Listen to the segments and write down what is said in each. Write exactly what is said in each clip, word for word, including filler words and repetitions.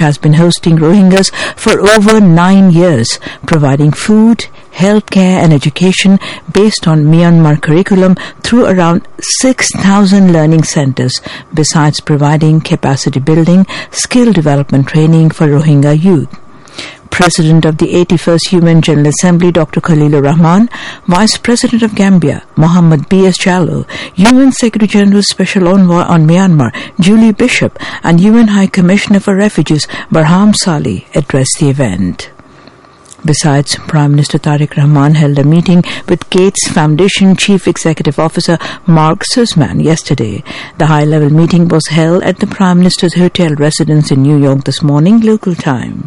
has been hosting Rohingyas for over nine years, providing food, healthcare and education based on Myanmar curriculum through around six thousand learning centers, besides providing capacity building, skill development training for Rohingya youth. President of the eighty-first U N General Assembly, Doctor Khalilur Rahman, Vice President of Gambia, Mohammed B S Jallow, U N Secretary General's Special Envoy on Myanmar, Julie Bishop, and U N High Commissioner for Refugees, Barham Salih, addressed the event. Besides, Prime Minister Tariq Rahman held a meeting with Gates Foundation Chief Executive Officer Mark Sussman yesterday. The high-level meeting was held at the Prime Minister's hotel residence in New York this morning, local time.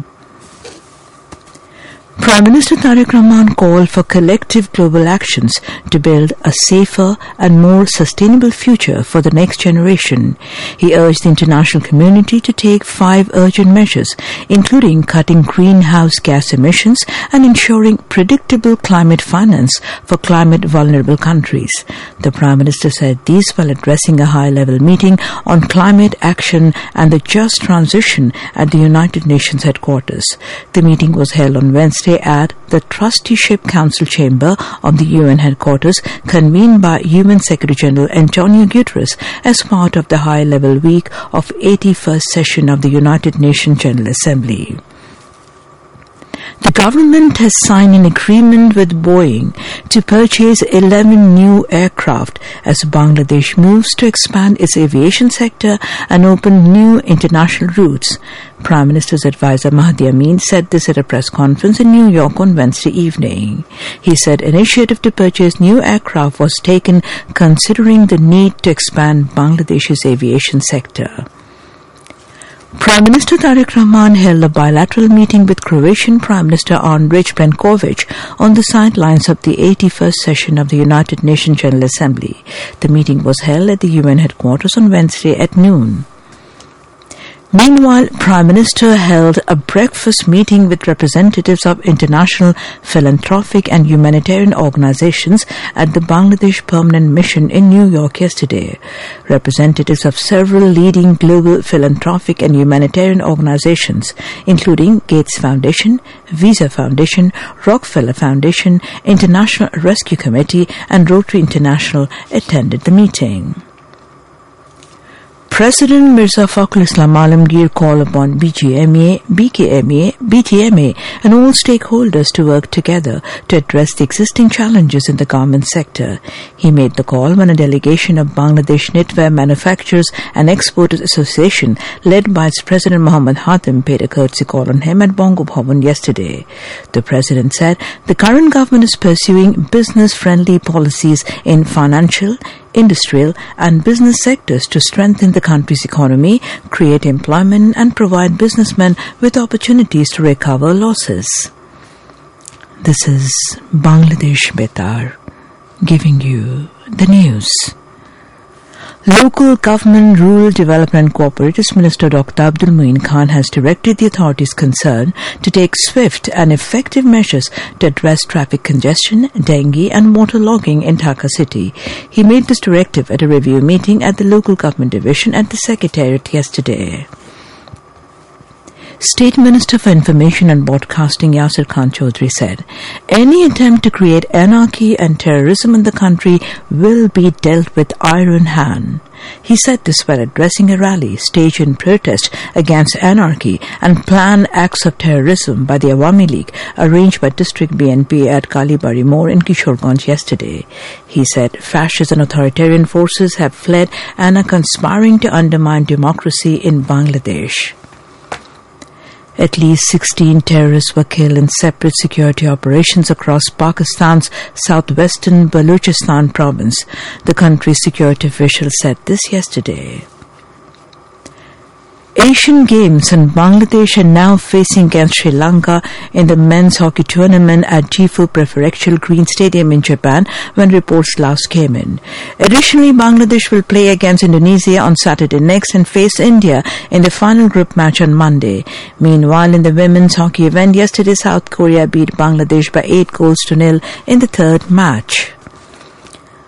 Prime Minister Tariq Rahman called for collective global actions to build a safer and more sustainable future for the next generation. He urged the international community to take five urgent measures, including cutting greenhouse gas emissions and ensuring predictable climate finance for climate-vulnerable countries. The Prime Minister said these while addressing a high-level meeting on climate action and the just transition at the United Nations headquarters. The meeting was held on Wednesday at the Trusteeship Council Chamber of the U N headquarters, convened by U N Secretary General Antonio Guterres as part of the high-level week of eighty-first session of the United Nations General Assembly. The government has signed an agreement with Boeing to purchase eleven new aircraft as Bangladesh moves to expand its aviation sector and open new international routes. Prime Minister's advisor Mahdi Amin said this at a press conference in New York on Wednesday evening. He said initiative to purchase new aircraft was taken considering the need to expand Bangladesh's aviation sector. Prime Minister Tariq Rahman held a bilateral meeting with Croatian Prime Minister Andrej Plenković on the sidelines of the eighty-first session of the United Nations General Assembly. The meeting was held at the U N headquarters on Wednesday at noon. Meanwhile, Prime Minister held a breakfast meeting with representatives of international philanthropic and humanitarian organizations at the Bangladesh Permanent Mission in New York yesterday. Representatives of several leading global philanthropic and humanitarian organizations, including Gates Foundation, Visa Foundation, Rockefeller Foundation, International Rescue Committee, and Rotary International, attended the meeting. President Mirza Fakhrul Islam Alamgir called upon B G M A, B K M A, B T M A and all stakeholders to work together to address the existing challenges in the garment sector. He made the call when a delegation of Bangladesh Knitwear Manufacturers and Exporters Association led by its President Muhammad Hatim paid a courtesy call on him at Bongo Bhavan yesterday. The President said the current government is pursuing business-friendly policies in financial, industrial and business sectors to strengthen the country's economy, create employment and provide businessmen with opportunities to recover losses. This is Bangladesh Betar giving you the news. Local Government, Rural Development and Cooperatives Minister Doctor Abdul Muin Khan has directed the authorities concerned to take swift and effective measures to address traffic congestion, dengue and waterlogging in Dhaka city. He made this directive at a review meeting at the Local Government Division at the Secretariat yesterday. State Minister for Information and Broadcasting Yasir Khan Chaudhry said, any attempt to create anarchy and terrorism in the country will be dealt with iron hand. He said this while addressing a rally staged in protest against anarchy and planned acts of terrorism by the Awami League arranged by District B N P at Kalibari More in Kishoreganj yesterday. He said fascist and authoritarian forces have fled and are conspiring to undermine democracy in Bangladesh. At least sixteen terrorists were killed in separate security operations across Pakistan's southwestern Balochistan province. The country's security officials said this yesterday. Asian Games and Bangladesh are now facing against Sri Lanka in the men's hockey tournament at Gifu Prefectural Green Stadium in Japan when reports last came in. Additionally, Bangladesh will play against Indonesia on Saturday next and face India in the final group match on Monday. Meanwhile, in the women's hockey event yesterday, South Korea beat Bangladesh by eight goals to nil in the third match.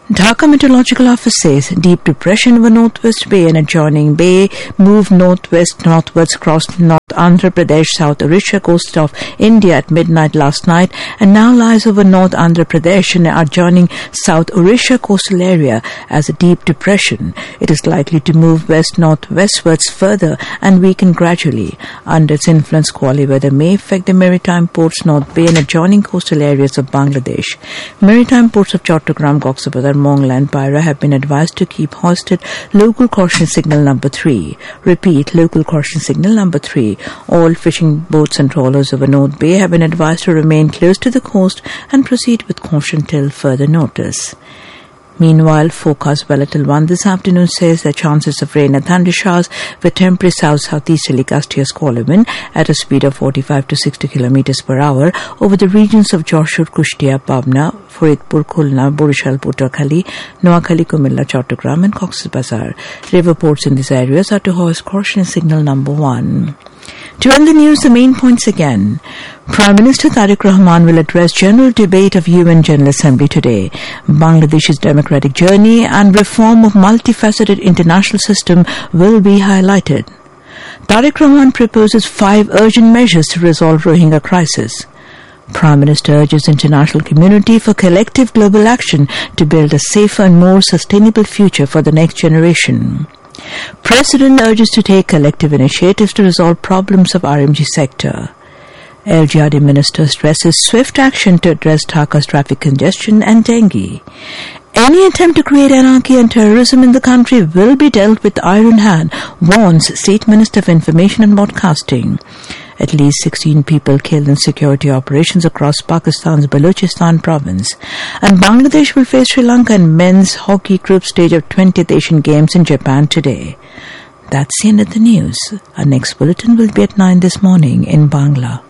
Dhaka Meteorological Office says deep depression over Northwest Bay and adjoining bay moved northwest northwards across North Andhra Pradesh, South Orissa coast of India at midnight last night and now lies over North Andhra Pradesh and adjoining South Orissa coastal area as a deep depression. It is likely to move west-northwestwards further and weaken gradually. Under its influence, Kuala weather may affect the maritime ports, North Bay and adjoining coastal areas of Bangladesh. Maritime ports of Chattogram, Coxbazar, Mongla and Paira have been advised to keep hoisted local caution signal number three. Repeat, local caution signal number three. All fishing boats and trawlers over North Bay have been advised to remain close to the coast and proceed with caution till further notice. Meanwhile, forecast volatile one this afternoon says that chances of rain and thunder showers with temporary south-southeasterly gusty squally wind at a speed of forty-five to sixty kilometers per hour over the regions of Joshur, Kushtia, Pabna, Faridpur, Khulna, Borishal, Putterkhali, Noakhali, Kumilla, Chattogram and Cox's Bazar. River ports in these areas are to hoist caution signal number one. To end the news, the main points again. Prime Minister Tariq Rahman will address general debate of U N General Assembly today. Bangladesh's democratic journey and reform of multifaceted international system will be highlighted. Tariq Rahman proposes five urgent measures to resolve Rohingya crisis. Prime Minister urges international community for collective global action to build a safer and more sustainable future for the next generation. President urges to take collective initiatives to resolve problems of R M G sector. L G R D Minister stresses swift action to address Dhaka's traffic congestion and dengue. Any attempt to create anarchy and terrorism in the country will be dealt with iron hand, warns State Minister of Information and Broadcasting. At least sixteen people killed in security operations across Pakistan's Balochistan province. And Bangladesh will face Sri Lanka in men's hockey group stage of twentieth Asian Games in Japan today. That's the end of the news. Our next bulletin will be at nine this morning in Bangla.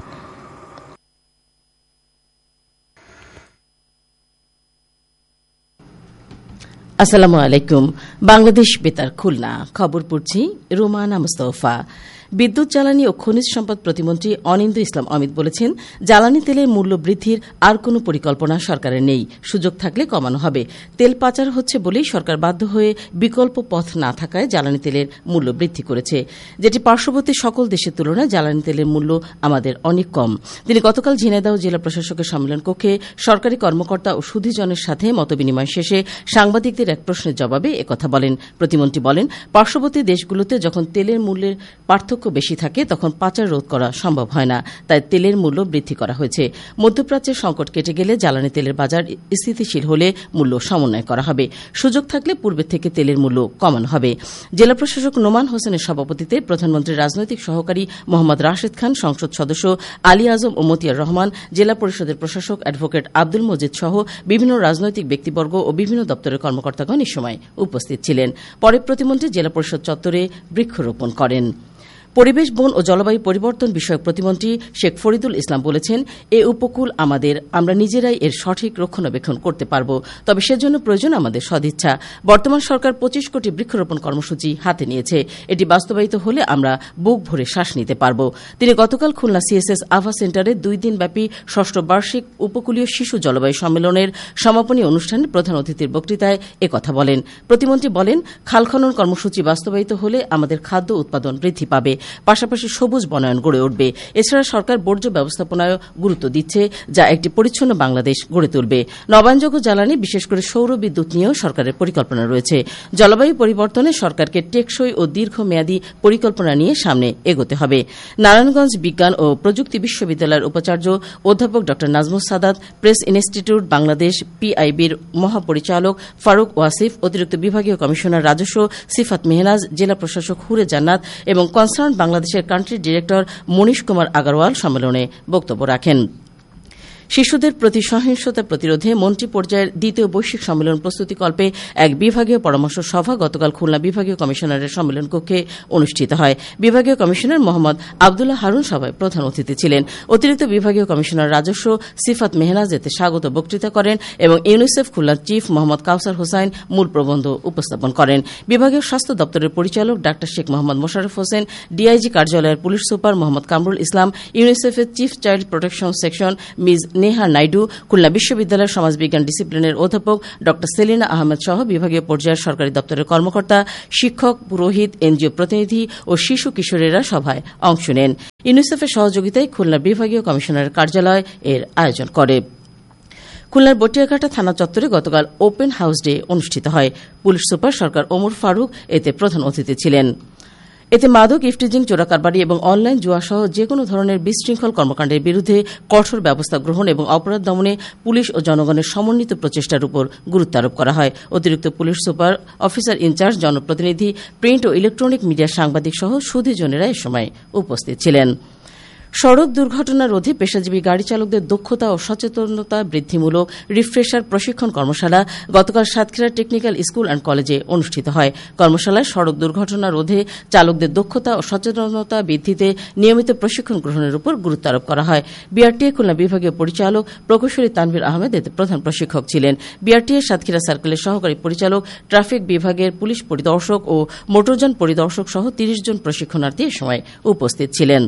আসসালামু আলাইকুম বাংলাদেশ বেতার খুলনা খবর পড়ছি রুমানা মুস্তফা বিদ্যুৎ জ্বালানি ও খনিজ সম্পদ প্রতিমন্ত্রী অনিন্দ্য ইসলাম অমিত বলেছেন জ্বালানি তেলের মূল্য বৃদ্ধির আর কোনো পরিকল্পনা সরকারের নেই সুযোগ থাকলে কমানো হবে তেল পাচার হচ্ছে বলেই সরকার বাধ্য হয়ে বিকল্প পথ না থাকায় জ্বালানি তেলের মূল্য বৃদ্ধি করেছে যেটি পার্শ্ববর্তী সকল দেশের তুলনায় জ্বালানি তেলের মূল্য আমাদের অনেক কম তিনি গতকাল ঝিনাইদহ জেলা প্রশাসকের সম্মেলন কক্ষে সরকারি কর্মকর্তা ও সুধীজনের সাথে মতবিনিময় শেষে সাংবাদিকদের এক প্রশ্নের জবাবে একথা বলেন প্রতিমন্ত্রী বলেন পার্শ্ববর্তী দেশগুলোতে যখন তেলের মূল্যের পার্থক্য বেশি থাকে তখন পাচার রোধ করা সম্ভব হয় না তাই তেলের মূল্য বৃদ্ধি করা হয়েছে মধ্যপ্রাচ্যের সংকট কেটে গেলে জ্বালানি তেলের বাজার স্থিতিশীল হলে মূল্য সমন্বয় করা হবে সুযোগ থাকলে পূর্বের থেকে তেলের মূল্য কমানো হবে জেলা প্রশাসক নোমান হোসেনের সভাপতিত্বে প্রধানমন্ত্রীর রাজনৈতিক সহকারী মোহাম্মদ রাশেদ খান সংসদ সদস্য আলী আজম ও মতিয়ার রহমান জেলা পরিষদের প্রশাসক অ্যাডভোকেট আব্দুল মজিদ সহ বিভিন্ন রাজনৈতিক ব্যক্তিবর্গ ও বিভিন্ন দপ্তরের কর্মকর্তাগণ এই সময় উপস্থিত ছিলেন পরে প্রতিমন্ত্রী জেলা পরিষদ চত্বরে বৃক্ষরোপণ করেন পরিবেশ বন ও জলবায়ু পরিবর্তন বিষয়ক প্রতিমন্ত্রী শেখ ফরিদুল ইসলাম বলেছেন এ উপকূল আমাদের আমরা নিজেরাই এর সঠিক রক্ষণাবেক্ষণ করতে পারব তবে সেজন্য প্রয়োজন আমাদের সদিচ্ছা বর্তমান সরকার পঁচিশ কোটি বৃক্ষরোপণ কর্মসূচি হাতে নিয়েছে এটি বাস্তবায়িত হলে আমরা বুক ভরে শ্বাস নিতে পারব তিনি গতকাল খুলনা সিএসএস আভা সেন্টারে দুই দিনব্যাপী ষষ্ঠ বার্ষিক উপকূলীয় শিশু জলবায়ু সম্মেলনের সমাপনী অনুষ্ঠানে প্রধান অতিথির বক্তৃতায় একথা বলেন প্রতিমন্ত্রী বলেন খাল খনন কর্মসূচি বাস্তবায়িত হলে আমাদের খাদ্য উৎপাদন বৃদ্ধি পাবে পাশাপাশি সবুজ বনায়ন গড়ে উঠবে এছাড়া সরকার বর্জ্য ব্যবস্থাপনায় গুরুত্ব দিচ্ছে যা একটি পরিচ্ছন্ন বাংলাদেশ গড়ে তুলবে নবায়নযোগ্য জ্বালানি বিশেষ করে সৌর বিদ্যুৎ নিয়েও সরকারের পরিকল্পনা রয়েছে জলবায়ু পরিবর্তনে সরকারকে টেকসই ও দীর্ঘমেয়াদী পরিকল্পনা নিয়ে সামনে এগোতে হবে নারায়ণগঞ্জ বিজ্ঞান ও প্রযুক্তি বিশ্ববিদ্যালয়ের উপাচার্য অধ্যাপক ড নাজমুস সাদাত প্রেস ইনস্টিটিউট বাংলাদেশ পিআইবির মহাপরিচালক ফারুক ওয়াসিফ অতিরিক্ত বিভাগীয় কমিশনার রাজস্ব সিফাত মেহনাজ জেলা প্রশাসক হুরে জান্নাত এবং কনসার্ন বাংলাদেশের কান্ট্রি ডিরেক্টর মনীষ কুমার আগারওয়াল সম্মেলনে বক্তব্য রাখেন শিশুদের প্রতি সহিংসতা প্রতিরোধে মন্ত্রী পর্যায়ের দ্বিতীয় বৈশ্বিক সম্মেলন প্রস্তুতিকল্পে এক বিভাগীয় পরামর্শ সভা গতকাল খুলনা বিভাগীয় কমিশনারের সম্মেলন কক্ষে অনুষ্ঠিত হয় বিভাগীয় কমিশনার মোহাম্মদ আবদুল্লাহ হারুন সভায় প্রধান অতিথি ছিলেন অতিরিক্ত বিভাগীয় কমিশনার রাজস্ব সিফাত মেহনাজ এতে স্বাগত বক্তৃতা করেন এবং ইউনিসেফ খুলনার চিফ মোহাম্মদ কাউসার হোসাইন মূল প্রবন্ধ উপস্থাপন করেন বিভাগীয় স্বাস্থ্য দপ্তরের পরিচালক ডা শেখ মোহাম্মদ মোশাররফ হোসেন ডিআইজি কার্যালয়ের পুলিশ সুপার মোহাম্মদ কামরুল ইসলাম ইউনিসেফের chief child protection section miss Neha Naidu, Khulna বিশ্ববিদ্যালয়ের সমাজবিজ্ঞান ডিসিপ্লিনের অধ্যাপক ড সেলিনা আহমেদ সহ বিভাগীয় পর্যায়ের সরকারি দপ্তরের কর্মকর্তা, শিক্ষক, পুরোহিত, এনজিও প্রতিনিধি ও শিশু কিশোরেরা সভায় অংশ নেন। ইউনিসেফের সহযোগিতায় খুলনা বিভাগীয় কমিশনারের কার্যালয় এর আয়োজন করে। খুলনার বটিয়াঘাটা থানা চত্বরে গতকাল ওপেন হাউস ডে অনুষ্ঠিত হয়। পুলিশ সুপার সরকার ওমর ফারুক এতে প্রধান অতিথি ছিলেন। এতে মাদক, ইফটিজিং, চোরাকারবারি এবং অনলাইন জুয়া সহ যেকোনো ধরনের বিশৃঙ্খল কর্মকাণ্ডের বিরুদ্ধে কঠোর ব্যবস্থা গ্রহণ এবং অপরাধ দমনে পুলিশ ও জনগণের সমন্বিত প্রচেষ্টার উপর গুরুত্ব আরোপ করা হয়। অতিরিক্ত পুলিশ সুপার, অফিসার ইনচার্জ, জনপ্রতিনিধি, প্রিন্ট ও ইলেকট্রনিক মিডিয়ার সাংবাদিক সহ সুধীজনেরা এ সময় উপস্থিত ছিলেন। সড়ক দুর্ঘটনা রোধে পেশাজীবী গাড়ি চালকদের দক্ষতা ও সচেতনতা বৃদ্ধিমূলক রিফ্রেশার প্রশিক্ষণ কর্মশালা গতকাল সাতক্ষীরা টেকনিক্যাল স্কুল অ্যান্ড কলেজে অনুষ্ঠিত হয়। কর্মশালায় সড়ক দুর্ঘটনা রোধে চালকদের দক্ষতা ও সচেতনতা বৃদ্ধিতে নিয়মিত প্রশিক্ষণ গ্রহণের উপর গুরুত্ব আরোপ করা হয়। বিআরটিএ খুলনা বিভাগীয় পরিচালক প্রকৌশলী তানভীর আহমেদ এতে প্রধান প্রশিক্ষক ছিলেন। বিআরটিএ সাতক্ষীরা সার্কেলের সহকারী পরিচালক, ট্রাফিক বিভাগের পুলিশ পরিদর্শক ও মোটরযান পরিদর্শক সহ তিরিশ জন প্রশিক্ষণার্থী এ সময় উপস্থিত ছিলেন।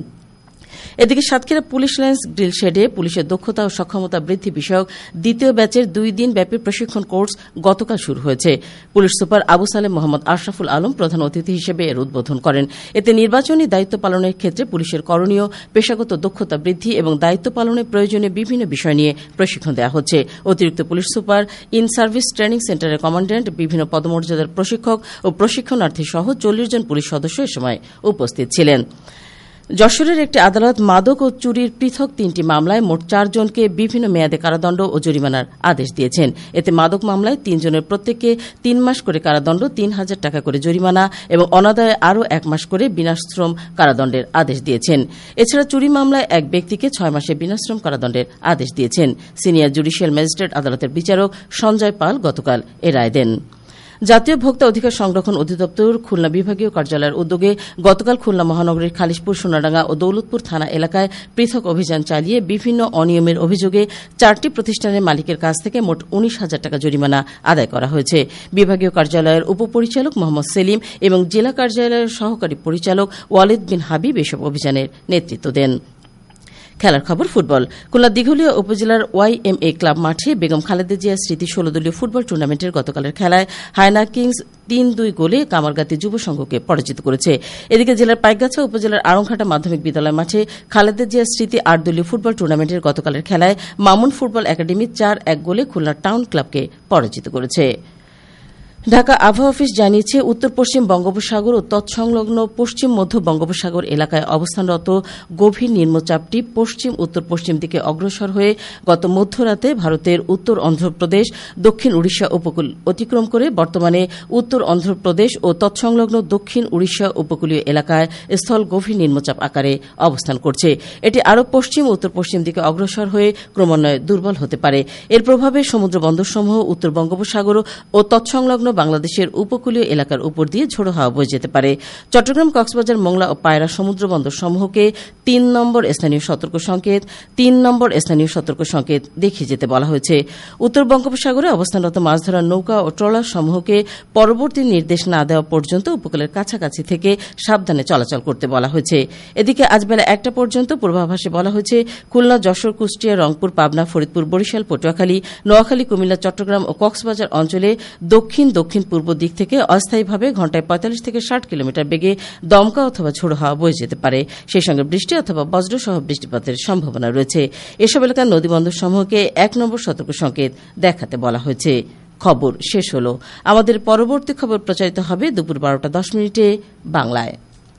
এদিকে সাতক্ষীরা পুলিশ লাইন্স গ্রিল শেডে পুলিশের দক্ষতা ও সক্ষমতা বৃদ্ধি বিষয়ক দ্বিতীয় ব্যাচের দুই দিন ব্যাপী প্রশিক্ষণ কোর্স গতকাল শুরু হয়েছে। পুলিশ সুপার আবু সালেম মোহাম্মদ আশরাফুল আলম প্রধান অতিথি হিসেবে এর উদ্বোধন করেন। এতে নির্বাচনী দায়িত্ব পালনের ক্ষেত্রে পুলিশের করণীয়, পেশাগত দক্ষতা বৃদ্ধি এবং দায়িত্ব পালনের প্রয়োজনীয় বিভিন্ন বিষয় নিয়ে প্রশিক্ষণ দেওয়া হচ্ছে। অতিরিক্ত police super, in service training সেন্টারের কমান্ড্যান্ট, বিভিন্ন পদমর্যাদার প্রশিক্ষক ও প্রশিক্ষণার্থী সহ চল্লিশ জন পুলিশ সদস্য এ সময় উপস্থিত ছিলেন। যশোরের একটি আদালত মাদক ও চুরির পৃথক তিনটি মামলায় মোট চারজনকে বিভিন্ন মেয়াদে কারাদণ্ড ও জরিমানার আদেশ দিয়েছেন। এতে মাদক মামলায় তিনজনের প্রত্যেককে তিন মাস করে কারাদণ্ড, তিন হাজার টাকা করে জরিমানা এবং অনাদায়ে আরও এক মাস করে বিনাশ্রম কারাদণ্ডের আদেশ দিয়েছেন। এছাড়া চুরি মামলায় এক ব্যক্তিকে ছয় মাসে বিনাশ্রম কারাদণ্ডের আদেশ দিয়েছেন। সিনিয়র জুডিশিয়াল ম্যাজিস্ট্রেট আদালতের বিচারক সঞ্জয় পাল গতকাল এ রায় দেন। জাতীয় ভোক্তা অধিকার সংরক্ষণ অধিদপ্তর খুলনা বিভাগীয় কার্যালয়ের উদ্যোগে গতকাল খুলনা মহানগরীর খালিশপুর, সোনাডাঙ্গা ও দৌলতপুর থানা এলাকায় পৃথক অভিযান চালিয়ে বিভিন্ন অনিয়মের অভিযোগে চারটি প্রতিষ্ঠানের মালিকের কাছ থেকে মোট উনিশ হাজার টাকা জরিমানা আদায় করা হয়েছে। বিভাগীয় কার্যালয়ের উপপরিচালক মোহাম্মদ সেলিম এবং জেলা কার্যালয়ের সহকারী পরিচালক ওয়ালিদ বিন হাবিব এসব অভিযানের নেতৃত্ব দেন। খেলার খবর, ফুটবল। খুলনা দিঘলিয়া উপজেলার ওয়াইএমএ ক্লাব মাঠে বেগম খালেদা জিয়া স্মৃতি ষোলো দলীয় ফুটবল টুর্নামেন্টের গতকালের খেলায় হায়না কিংস তিন দুই গোলে কামারগাতি যুব সংঘকে পরাজিত করেছে। এদিকে জেলার পাইকগাছা উপজেলার আড়ংঘাটা মাধ্যমিক বিদ্যালয় মাঠে খালেদা জিয়া স্মৃতি আট দলীয় ফুটবল টুর্নামেন্টের গতকালের খেলায় মামুন ফুটবল একাডেমি চার এক গোলে খুলনা টাউন ক্লাবকে পরাজিত করেছে। ঢাকা আবহাওয়া অফিস জানিয়েছে, উত্তর পশ্চিম বঙ্গোপসাগর ও তৎসংলগ্ন পশ্চিম মধ্য বঙ্গোপসাগর এলাকায় অবস্থানরত গভীর নিম্নচাপটি পশ্চিম উত্তর পশ্চিম দিকে অগ্রসর হয়ে গত মধ্যরাতে ভারতের উত্তর অন্ধ্রপ্রদেশ, দক্ষিণ উড়িষ্যা উপকূল অতিক্রম করে বর্তমানে উত্তর অন্ধ্রপ্রদেশ ও তৎসংলগ্ন দক্ষিণ উড়িষ্যা উপকূলীয় এলাকায় স্থল গভীর নিম্নচাপ আকারে অবস্থান করছে। এটি আরও পশ্চিম উত্তর পশ্চিম দিকে অগ্রসর হয়ে ক্রমান্বয়ে দুর্বল হতে পারে। এর প্রভাবে সমুদ্র বন্দরসমূহ উত্তর বঙ্গোপসাগর ও তৎসংলগ্ন বাংলাদেশের উপকূলীয় এলাকার উপর দিয়ে ঝোড়ো হাওয়া বয়ে যেতে পারে। চট্টগ্রাম, কক্সবাজার, মোংলা ও পায়রা সমুদ্র বন্দর সমূহকে তিন নম্বর স্থানীয় সতর্ক সংকেত তিন নম্বর স্থানীয় সতর্ক সংকেত দেখিয়ে যেতে বলা হয়েছে। উত্তর বঙ্গোপসাগরে অবস্থানরত মাছ ধরার নৌকা ও ট্রলার সমূহকে পরবর্তী নির্দেশ না দেওয়া পর্যন্ত উপকূলের কাছাকাছি থেকে সাবধানে চলাচল করতে বলা হয়েছে। এদিকে আজ বেলা একটা পর্যন্ত পূর্বাভাসে বলা হয়েছে, খুলনা, যশোর, কুষ্টিয়া, রংপুর, পাবনা, ফরিদপুর, বরিশাল, পটুয়াখালী, নোয়াখালী, কুমিল্লা, চট্টগ্রাম ও কক্সবাজার অঞ্চলে দক্ষিণ দক্ষিণ পূর্ব দিক থেকে অস্থায়ীভাবে ঘণ্টায় পঁয়তাল্লিশ থেকে ষাট কিলোমিটার বেগে দমকা অথবা ঝোড়ো হাওয়া বয়ে যেতে পারে। সেই সঙ্গে বৃষ্টি অথবা বজ্রসহ বৃষ্টিপাতের সম্ভাবনা রয়েছে। এসব এলাকার নদীবন্দর সমূহকে এক নম্বর সতর্ক সংকেত দেখাতে বলা হয়েছে। খবর শেষ হল। আমাদের পরবর্তী খবর প্রচারিত হবে দুপুর বারোটা দশ মিনিটে বাংলায়।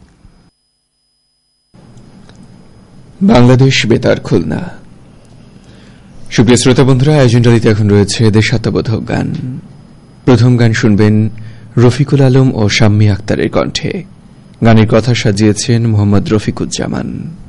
বাংলাদেশ বেতার খুলনা। সুপ্রিয় শ্রোতা বন্ধুরা, আয়োজনটাতে এখন রয়েছে দেশাত্মবোধক গান। প্রথম গান শুনবেন রফিকুল আলম ও শাম্মী আক্তারের কণ্ঠে। গানের কথা সাজিয়েছেন মোহাম্মদ রফিকুজ্জামান।